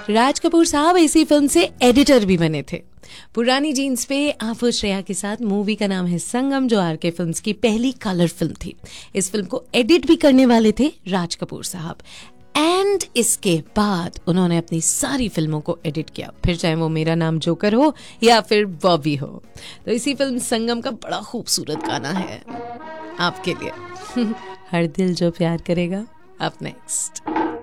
राज कपूर साहब इसी फिल्म से एडिटर भी बने थे। पुरानी जीन्स पे आफर श्रेया के साथ मूवी का नाम है संगम, जो आरके फिल्म्स की पहली कलर फिल्म थी। इस फिल्म को एडिट भी करने वाले थे राज कपूर साहब। एंड इसके बाद उन्होंने अपनी सारी फिल्मों को एडिट किया, फिर चाहे वो मेरा नाम जोकर हो या फिर बॉबी हो। तो इसी फिल्म संगम का बड़ा खूबसूरत गाना है आपके लिए, हर दिल जो प्यार करेगा। Up next.